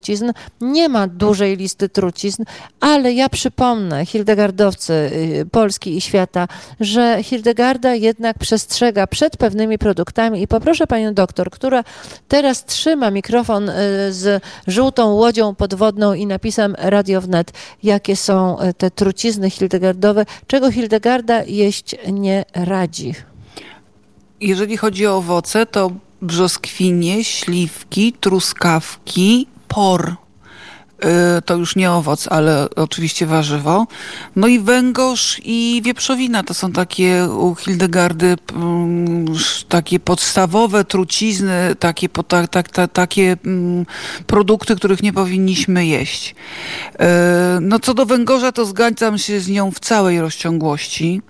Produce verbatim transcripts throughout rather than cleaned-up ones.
trucizn, nie ma dużej listy trucizn, ale ja przypomnę, hildegardowcy Polski i świata, że Hildegarda jednak przestrzega przed pewnymi produktami i poproszę panią doktor, która teraz trzyma mikrofon z żółtą łodzią podwodną i napisem Radio Wnet, jakie są te trucizny hildegardowe, czego Hildegarda jeść nie radzi. Jeżeli chodzi o owoce, to brzoskwinie, śliwki, truskawki, por. To już nie owoc, ale oczywiście warzywo. No i węgorz i wieprzowina to są takie u Hildegardy takie podstawowe trucizny, takie, tak, tak, tak, takie produkty, których nie powinniśmy jeść. No co do węgorza, to zgadzam się z nią w całej rozciągłości.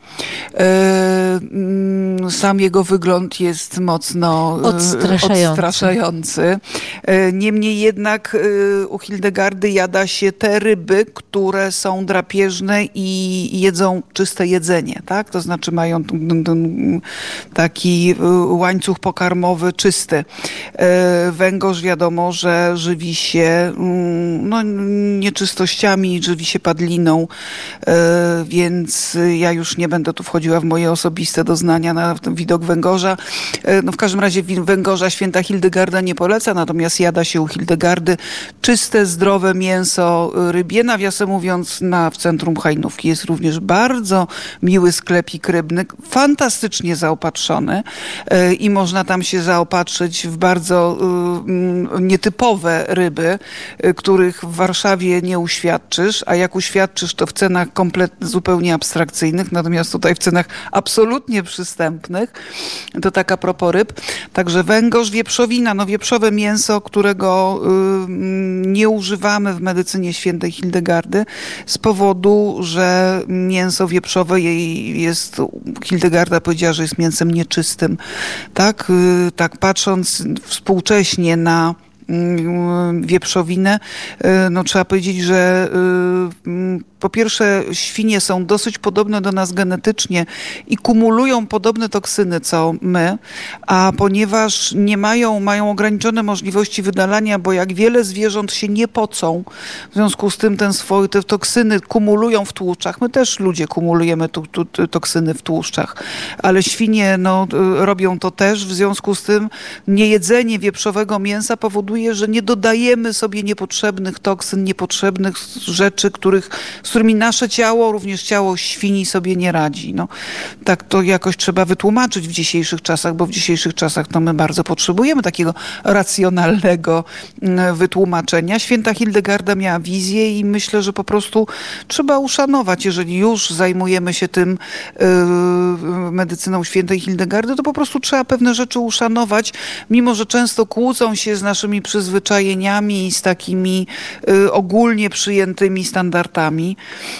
Sam jego wygląd jest mocno odstraszający. odstraszający. Niemniej jednak u Hildegardy jada się te ryby, które są drapieżne i jedzą czyste jedzenie, tak? To znaczy mają taki łańcuch pokarmowy czysty. Węgorz wiadomo, że żywi się no, nieczystościami, żywi się padliną, więc ja już nie będę tu wchodziła w moje osobiste doznania na widok węgorza. No, w każdym razie węgorza święta Hildegarda nie poleca, natomiast jada się u Hildegardy czyste, zdrowe mięso rybie. Nawiasem mówiąc, na, w centrum Hajnówki jest również bardzo miły sklepik rybny, fantastycznie zaopatrzony yy, i można tam się zaopatrzyć w bardzo yy, nietypowe ryby, yy, których w Warszawie nie uświadczysz, a jak uświadczysz, to w cenach kompletnie zupełnie abstrakcyjnych, natomiast tutaj w cenach absolutnie przystępnych. To tak a propos ryb. Także węgorz, wieprzowina, no wieprzowe mięso, którego yy, nie używamy w medycynie świętej Hildegardy z powodu, że mięso wieprzowe jej jest, Hildegarda powiedziała, że jest mięsem nieczystym. Tak, tak patrząc współcześnie na wieprzowinę, no trzeba powiedzieć, że po pierwsze świnie są dosyć podobne do nas genetycznie i kumulują podobne toksyny co my, a ponieważ nie mają, mają ograniczone możliwości wydalania, bo jak wiele zwierząt się nie pocą, w związku z tym ten swój, te toksyny kumulują w tłuszczach. My też ludzie kumulujemy tu, tu, tu, toksyny w tłuszczach, ale świnie no, robią to też, w związku z tym niejedzenie wieprzowego mięsa powoduje, że nie dodajemy sobie niepotrzebnych toksyn, niepotrzebnych rzeczy, których z którymi nasze ciało, również ciało świni sobie nie radzi. No, tak to jakoś trzeba wytłumaczyć w dzisiejszych czasach, bo w dzisiejszych czasach to my bardzo potrzebujemy takiego racjonalnego wytłumaczenia. Święta Hildegarda miała wizję i myślę, że po prostu trzeba uszanować, jeżeli już zajmujemy się tym yy, medycyną świętej Hildegardy, to po prostu trzeba pewne rzeczy uszanować, mimo że często kłócą się z naszymi przyzwyczajeniami i z takimi yy, ogólnie przyjętymi standardami.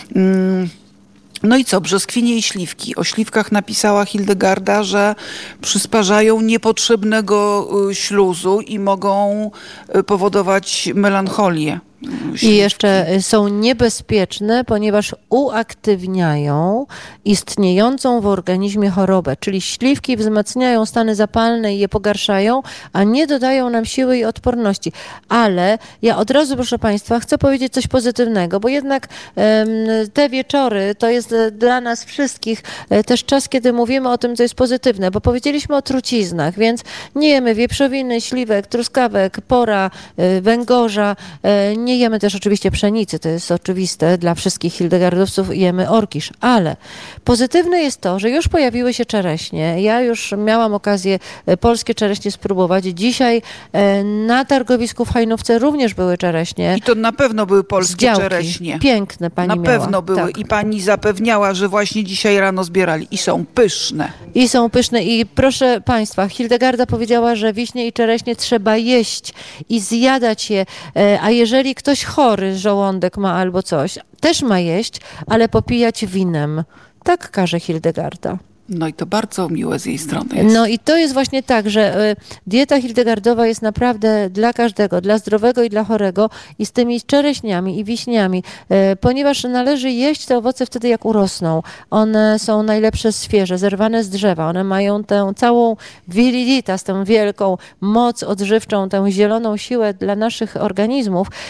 No i co? Brzoskwinie i śliwki. O śliwkach napisała Hildegarda, że przysparzają niepotrzebnego śluzu i mogą powodować melancholię. Śliwki. I jeszcze są niebezpieczne, ponieważ uaktywniają istniejącą w organizmie chorobę, czyli śliwki wzmacniają stany zapalne i je pogarszają, a nie dodają nam siły i odporności. Ale ja od razu, proszę państwa, chcę powiedzieć coś pozytywnego, bo jednak um, te wieczory to jest dla nas wszystkich też czas, kiedy mówimy o tym, co jest pozytywne, bo powiedzieliśmy o truciznach, więc nie jemy wieprzowiny, śliwek, truskawek, pora, węgorza, nie Nie jemy też oczywiście pszenicy, to jest oczywiste dla wszystkich hildegardowców, jemy orkisz, ale pozytywne jest to, że już pojawiły się czereśnie. Ja już miałam okazję polskie czereśnie spróbować. Dzisiaj na targowisku w Hajnówce również były czereśnie. I to na pewno były polskie czereśnie. Piękne pani Na miała. pewno były Tak. I pani zapewniała, że właśnie dzisiaj rano zbierali i są pyszne. I są pyszne i proszę państwa, Hildegarda powiedziała, że wiśnie i czereśnie trzeba jeść i zjadać je, a jeżeli ktoś chory żołądek ma albo coś, też ma jeść, ale popijać winem. Tak każe Hildegarda. No i to bardzo miłe z jej strony jest. No i to jest właśnie tak, że dieta hildegardowa jest naprawdę dla każdego, dla zdrowego i dla chorego i z tymi czereśniami i wiśniami, ponieważ należy jeść te owoce wtedy jak urosną. One są najlepsze świeże, zerwane z drzewa. One mają tę całą viriditas, tę wielką moc odżywczą, tę zieloną siłę dla naszych organizmów